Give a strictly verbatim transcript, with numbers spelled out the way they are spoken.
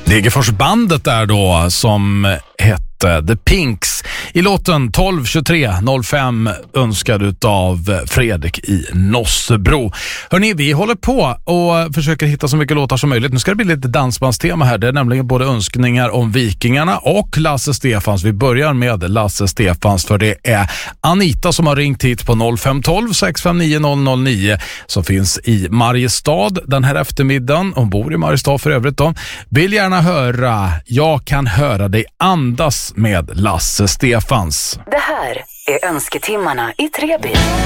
Degerforsbandet där då som hette The Pinks i låten tolv tjugotre noll fem önskad utav Fredrik i Nossebro. Hörrni, vi håller på och försöker hitta så mycket låtar som möjligt. Nu ska det bli lite dansbandstema här. Det är nämligen både önskningar om Vikingarna och Lasse Stefans. Vi börjar med Lasse Stefans för det är Anita som har ringt hit på noll fem ett två sex fem nio noll noll nio som finns i Mariestad den här eftermiddagen. Hon bor i Mariestad för övrigt då. Vill gärna höra Jag kan höra dig andas med Lasse Stefans. Det här är önsketimmarna i Treby.